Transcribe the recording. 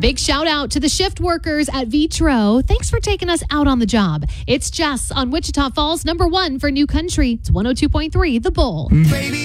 Big shout out to the shift workers at Vitro. Thanks for taking us out on the job. It's Jess on Wichita Falls, #1 for New Country. It's 102.3 The Bull.